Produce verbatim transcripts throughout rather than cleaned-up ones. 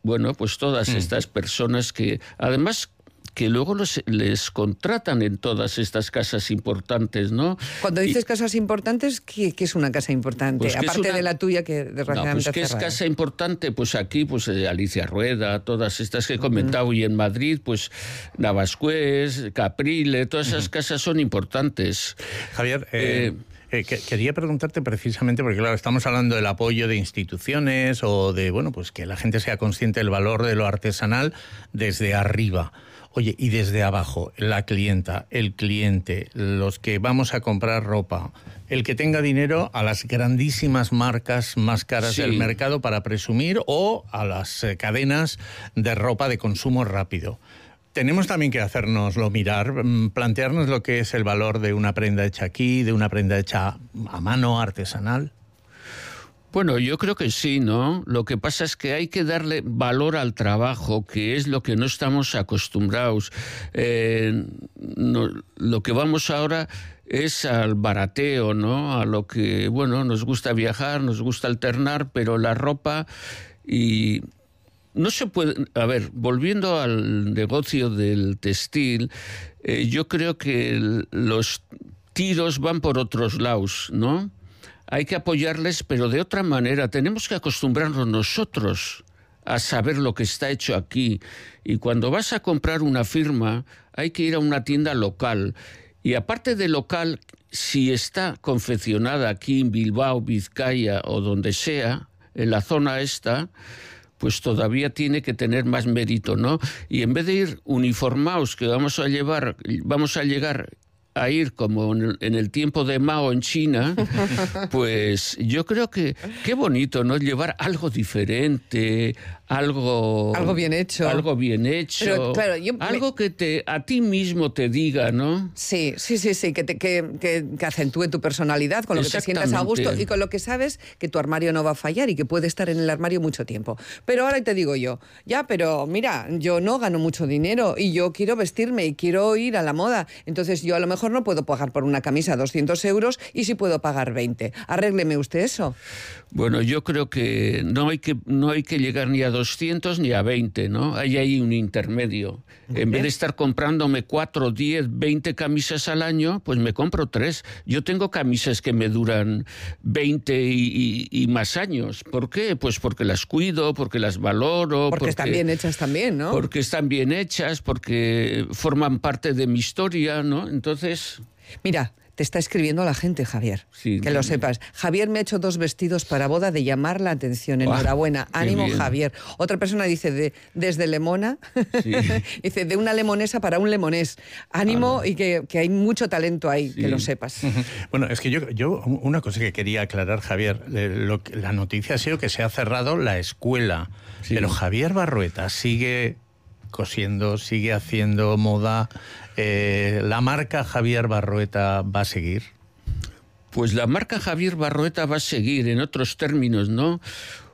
bueno, pues todas mm. estas personas que además que luego los, les contratan en todas estas casas importantes, ¿no? Cuando dices y, casas importantes, ¿qué, ¿qué es una casa importante? Pues Aparte una, de la tuya, que desgraciadamente no, pues ¿qué es casa importante? Pues aquí, pues Alicia Rueda, todas estas que he comentado, uh-huh. y en Madrid, pues Navascués, Caprile, todas esas uh-huh. casas son importantes. Javier, eh... eh Eh, que, quería preguntarte precisamente, porque claro, estamos hablando del apoyo de instituciones o de, bueno, pues que la gente sea consciente del valor de lo artesanal desde arriba. Oye, y desde abajo, la clienta, el cliente, los que vamos a comprar ropa, el que tenga dinero a las grandísimas marcas más caras sí. del mercado para presumir o a las eh, cadenas de ropa de consumo rápido. Tenemos también que hacérnoslo mirar, plantearnos lo que es el valor de una prenda hecha aquí, de una prenda hecha a mano, artesanal. Bueno, yo creo que sí, ¿no? Lo que pasa es que hay que darle valor al trabajo, que es lo que no estamos acostumbrados. Eh, no, lo que vamos ahora es al barateo, ¿no? A lo que, bueno, nos gusta viajar, nos gusta alternar, pero la ropa y... No se puede... A ver, volviendo al negocio del textil, eh, yo creo que el, los tiros van por otros lados, ¿no? Hay que apoyarles, pero de otra manera. Tenemos que acostumbrarnos nosotros a saber lo que está hecho aquí. Y cuando vas a comprar una firma, hay que ir a una tienda local. Y aparte de local, si está confeccionada aquí en Bilbao, Vizcaya o donde sea, en la zona esta, pues todavía tiene que tener más mérito, ¿no? Y en vez de ir uniformados, que vamos a llevar, vamos a llegar a ir como en el, en el tiempo de Mao en China, pues yo creo que qué bonito, ¿no? Llevar algo diferente, algo... Algo bien hecho. Algo bien hecho. Pero, claro, yo algo me... que te, a ti mismo te diga, ¿no? Sí, sí, sí, sí, que, te, que, que, que acentúe tu personalidad, con lo que te sientas a gusto y con lo que sabes que tu armario no va a fallar y que puede estar en el armario mucho tiempo. Pero ahora te digo yo, ya, pero mira, yo no gano mucho dinero y yo quiero vestirme y quiero ir a la moda, entonces yo a lo mejor no puedo pagar por una camisa doscientos euros y sí puedo pagar veinte. Arrégleme usted eso. Bueno, yo creo que no hay que, no hay que llegar ni a doscientos ni a veinte, ¿no? Hay ahí un intermedio. En vez de estar comprándome cuatro, diez, veinte camisas al año, pues me compro tres. Yo tengo camisas que me duran veinte y, y, y más años. ¿Por qué? Pues porque las cuido, porque las valoro. Porque, porque están bien hechas también, ¿no? Porque están bien hechas, porque forman parte de mi historia, ¿no? Entonces... Mira, te está escribiendo la gente, Javier, sí, que lo sepas. Javier me ha hecho dos vestidos para boda de llamar la atención. Enhorabuena. ¡Oh, ánimo, Javier! Otra persona dice, de, desde Lemona, sí. dice, de una lemonesa para un lemonés. Ánimo ah, no. y que, que hay mucho talento ahí, sí. que lo sepas. Bueno, es que yo, yo una cosa que quería aclarar, Javier, lo, la noticia ha sido que se ha cerrado la escuela, sí. pero Javier Barrueta sigue cosiendo, sigue haciendo moda. Eh, ¿La marca Javier Barrueta va a seguir? Pues la marca Javier Barrueta va a seguir, en otros términos, ¿no?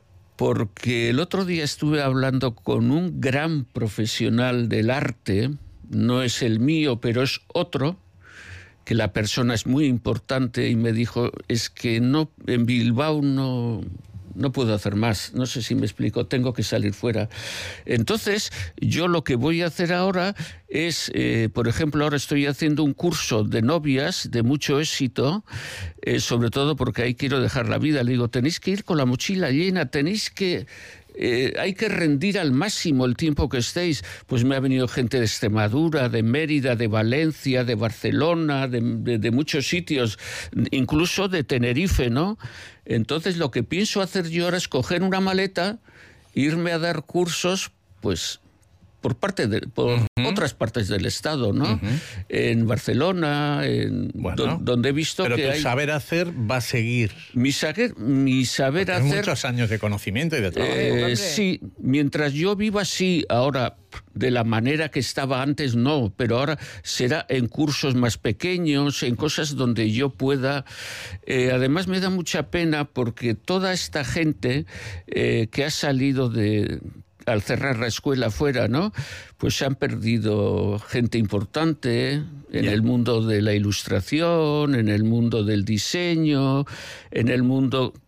Porque el otro día estuve hablando con un gran profesional del arte, no es el mío, pero es otro, que la persona es muy importante, y me dijo, es que no, en Bilbao no... no puedo hacer más, no sé si me explico, tengo que salir fuera. Entonces, yo lo que voy a hacer ahora es, eh, por ejemplo, ahora estoy haciendo un curso de novias de mucho éxito, eh, sobre todo porque ahí quiero dejar la vida. Le digo, tenéis que ir con la mochila llena, tenéis que... Eh, hay que rendir al máximo el tiempo que estéis. Pues me ha venido gente de Extremadura, de Mérida, de Valencia, de Barcelona, de, de, de muchos sitios, incluso de Tenerife, ¿no? Entonces lo que pienso hacer yo ahora es coger una maleta, irme a dar cursos, pues... por parte de por uh-huh. otras partes del estado, ¿no? Uh-huh. En Barcelona, en bueno, do, donde he visto pero que tu hay... saber hacer va a seguir. Mi saber, mi saber hacer... muchos años de conocimiento y de trabajo. Eh, sí, mientras yo viva así, ahora de la manera que estaba antes no, pero ahora será en cursos más pequeños, en cosas donde yo pueda... Eh, además me da mucha pena porque toda esta gente eh, que ha salido de... al cerrar la escuela fuera, ¿no? Pues se han perdido gente importante en yeah. el mundo de la ilustración, en el mundo del diseño, en el mundo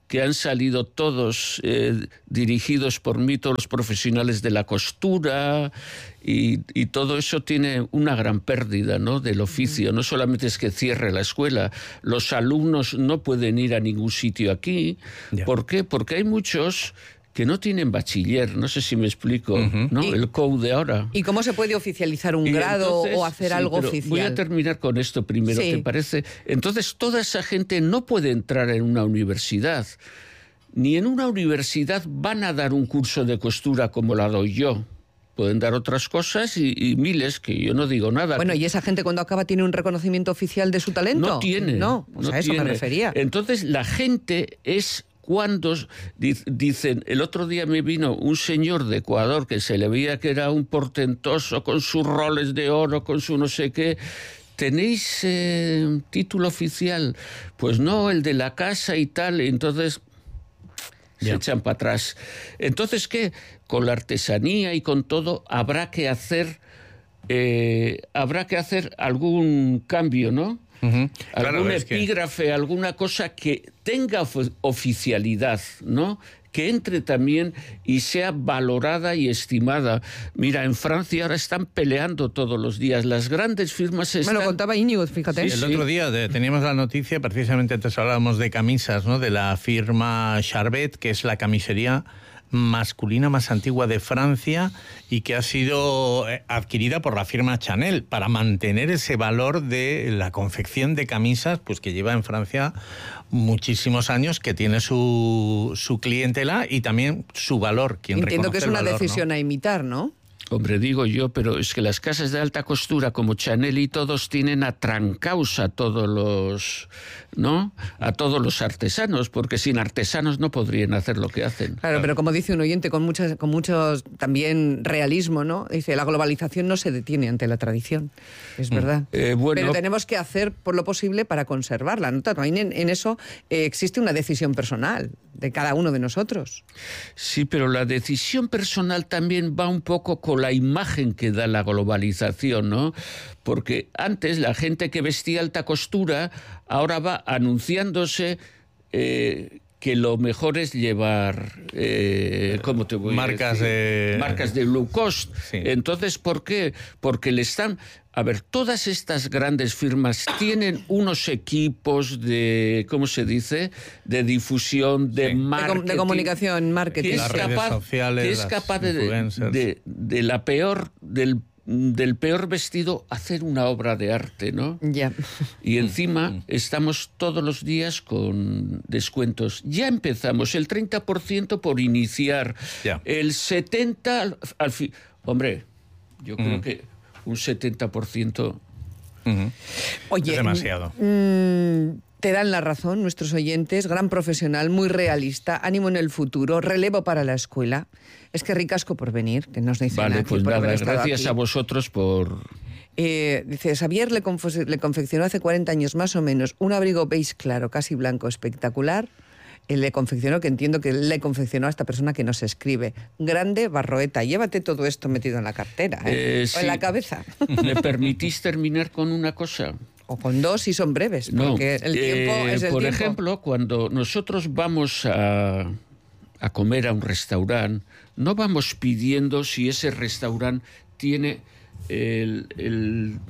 que han salido todos eh, dirigidos por mí, todos los profesionales de la costura, y, y todo eso tiene una gran pérdida, ¿no?, del oficio. No solamente es que cierre la escuela, los alumnos no pueden ir a ningún sitio aquí. Yeah. ¿Por qué? Porque hay muchos que no tienen bachiller, no sé si me explico, uh-huh. ¿no? Y, el C O U de ahora. ¿Y cómo se puede oficializar un y grado entonces, o hacer sí, algo oficial? Voy a terminar con esto primero, sí. ¿te parece? Entonces, toda esa gente no puede entrar en una universidad. Ni en una universidad van a dar un curso de costura como la doy yo. Pueden dar otras cosas y, y miles, que yo no digo nada. Bueno, ¿y esa gente cuando acaba tiene un reconocimiento oficial de su talento? No tiene. No, o sea, no a eso tiene. me refería. Entonces, la gente es... Cuando dicen, el otro día me vino un señor de Ecuador que se le veía que era un portentoso con sus roles de oro, con su no sé qué. ¿Tenéis eh, título oficial? Pues no, el de la casa y tal. Entonces yeah. se echan para atrás. Entonces, ¿qué? Con la artesanía y con todo habrá que hacer, eh, habrá que hacer algún cambio, ¿no? Uh-huh. Claro, algún epígrafe, que... alguna cosa que tenga oficialidad, ¿no? Que entre también y sea valorada y estimada. Mira, en Francia ahora están peleando todos los días. Las grandes firmas están... Me lo contaba Íñigo, fíjate. Sí, el sí. otro día de, teníamos la noticia, precisamente antes hablábamos de camisas, ¿no?, de la firma Charbet, que es la camisería masculina más antigua de Francia y que ha sido adquirida por la firma Chanel para mantener ese valor de la confección de camisas, pues que lleva en Francia muchísimos años, que tiene su, su clientela y también su valor. Quien Entiendo que es una valor, decisión ¿no? a imitar, ¿no? Hombre, digo yo, pero es que las casas de alta costura como Chanel y todos tienen atrancados a todos los, ¿no?, a todos los artesanos, porque sin artesanos no podrían hacer lo que hacen. Claro, pero como dice un oyente con muchas, con muchos también realismo, ¿no? Dice, la globalización no se detiene ante la tradición, es verdad. Eh, bueno, pero tenemos que hacer por lo posible para conservarla, ¿no? También en, en eso eh, existe una decisión personal de cada uno de nosotros. Sí, pero la decisión personal también va un poco con la imagen que da la globalización, ¿no? Porque antes la gente que vestía alta costura ahora va anunciándose eh, que lo mejor es llevar, eh, ¿cómo te voy marcas a decir? de marcas de low cost. Sí. Entonces, ¿por qué? Porque le están... A ver, todas estas grandes firmas tienen unos equipos de, ¿cómo se dice?, de difusión, de sí. marketing. De, de comunicación, marketing. Que es las capaz, redes sociales, que es capaz de, de, de la peor, del, del peor vestido hacer una obra de arte, ¿no? Ya. Y encima estamos todos los días con descuentos. Ya empezamos, el treinta por ciento por iniciar, ya. el setenta por ciento al, al fin. Hombre, yo creo mm. que un setenta por ciento... Uh-huh. Oye, es demasiado. Mmm, te dan la razón nuestros oyentes, gran profesional, muy realista, ánimo en el futuro, relevo para la escuela. Es que ricasco por venir, que nos dicen Vale, aquí, pues por nada, gracias aquí. a vosotros por... Eh, dice, Xavier le, conf- le confeccionó hace cuarenta años más o menos un abrigo beige claro, casi blanco, espectacular. Él le confeccionó, que entiendo que le confeccionó a esta persona que nos escribe. Grande Barroeta, llévate todo esto metido en la cartera, ¿eh? Eh, o sí. en la cabeza. ¿Me permitís terminar con una cosa? O con dos si son breves, porque no, el tiempo eh, es el por tiempo. ejemplo, cuando nosotros vamos a, a comer a un restaurante, no vamos pidiendo si ese restaurante tiene el... el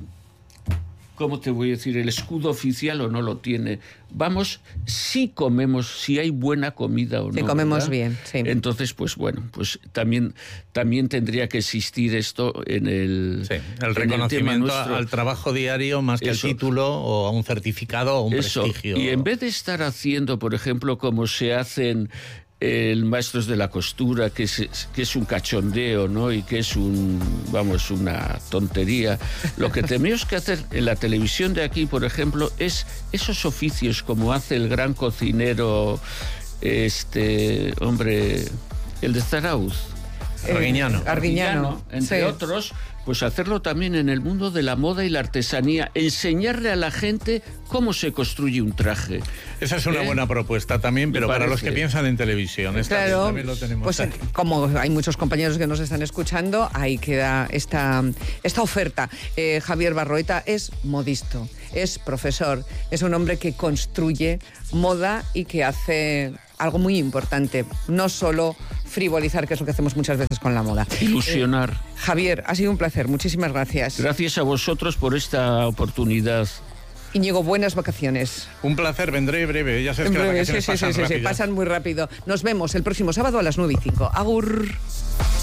¿cómo te voy a decir?, el escudo oficial o no lo tiene. Vamos, si comemos, si hay buena comida o no. Si comemos ¿verdad? bien, sí. Entonces, pues bueno, pues también, también tendría que existir esto en el... Sí, el reconocimiento el al trabajo diario más que Eso. al título o a un certificado o un Eso. prestigio. Y en vez de estar haciendo, por ejemplo, como se hacen... el maestros de la costura, que es, que es un cachondeo, ¿no? Y que es un, vamos, una tontería. Lo que tenemos que hacer en la televisión de aquí, por ejemplo, es esos oficios como hace el gran cocinero, este, hombre, el de Zarauz. Eh, Arguiñano. Arguiñano, entre sí. otros, pues hacerlo también en el mundo de la moda y la artesanía, enseñarle a la gente cómo se construye un traje. Esa es una ¿Eh? buena propuesta también, pero para los que piensan en televisión, esta claro, también lo tenemos pues aquí. Como hay muchos compañeros que nos están escuchando, ahí queda esta, esta oferta. Eh, Javier Barroeta es modisto, es profesor, es un hombre que construye moda y que hace algo muy importante, no solo frivolizar, que es lo que hacemos muchas veces con la moda. Ilusionar. Eh, Javier, ha sido un placer, muchísimas gracias. Gracias a vosotros por esta oportunidad. Íñigo, buenas vacaciones. Un placer, vendré breve, ya sabes en que breve, las vacaciones sí, sí, pasan sí, sí, rápido. pasan muy rápido. Nos vemos el próximo sábado a las nueve y cinco. Agur.